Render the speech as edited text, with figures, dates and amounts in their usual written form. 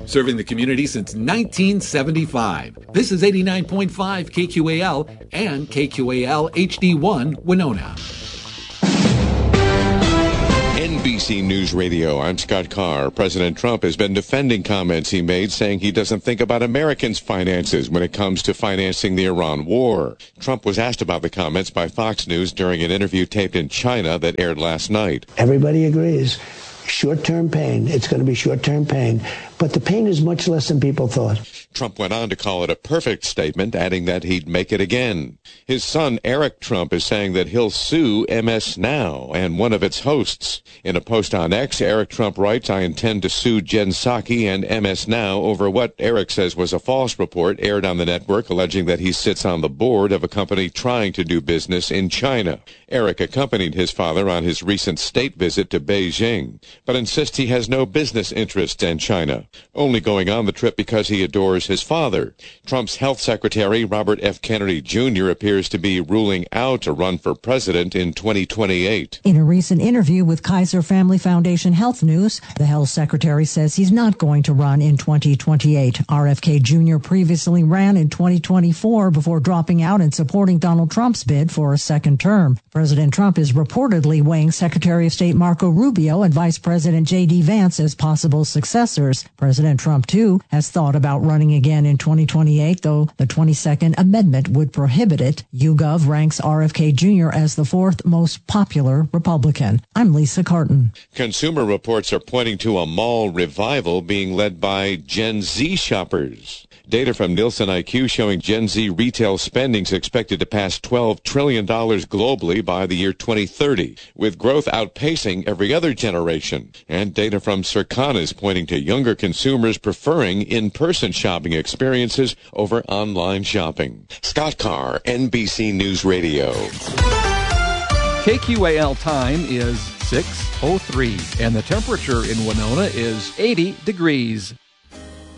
serving the community since 1975. This is 89.5 KQAL and KQAL HD1 Winona. NBC News Radio, I'm Scott Carr. President Trump has been defending comments he made saying he doesn't think about Americans' finances when it comes to financing the Iran war. Trump was asked about the comments by Fox News during an interview taped in China that aired last night. Everybody agrees. Short-term pain. It's going to be short-term pain. But the pain is much less than people thought. Trump went on to call it a perfect statement, adding that he'd make it again. His son, Eric Trump, is saying that he'll sue MS Now and one of its hosts. In a post on X, Eric Trump writes, I intend to sue Jen Psaki and MS Now over what Eric says was a false report aired on the network alleging that he sits on the board of a company trying to do business in China. Eric accompanied his father on his recent state visit to Beijing, but insists he has no business interests in China, only going on the trip because he adores his father. Trump's health secretary, Robert F. Kennedy Jr., appears to be ruling out a run for president in 2028. In a recent interview with Kaiser Family Foundation Health News, the health secretary says he's not going to run in 2028. RFK Jr. previously ran in 2024 before dropping out and supporting Donald Trump's bid for a second term. President Trump is reportedly weighing Secretary of State Marco Rubio and Vice President J.D. Vance as possible successors. President Trump, too, has thought about running again in 2028, though the 22nd Amendment would prohibit it. YouGov ranks RFK Jr. as the fourth most popular Republican. I'm Lisa Carton. Consumer Reports are pointing to a mall revival being led by Gen Z shoppers. Data from Nielsen IQ showing Gen Z retail spending is expected to pass $12 trillion globally by the year 2030, with growth outpacing every other generation. And data from Circana is pointing to younger consumers preferring in-person shopping experiences over online shopping. Scott Carr, NBC News Radio. KQAL time is 6:03, and the temperature in Winona is 80 degrees.